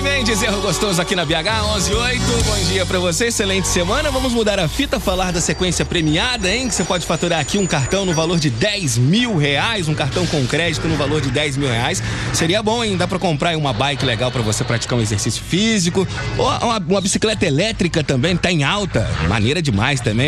Mendes, erro gostoso aqui na BH, 11:08. Bom dia pra você, excelente semana. Vamos mudar a fita, falar da sequência premiada, hein? Que você pode faturar aqui um cartão no valor de R$10 mil, um cartão com crédito no valor de R$10 mil. Seria bom, hein? Dá pra comprar uma bike legal pra você praticar um exercício físico, ou uma bicicleta elétrica também, tá em alta, maneira demais também.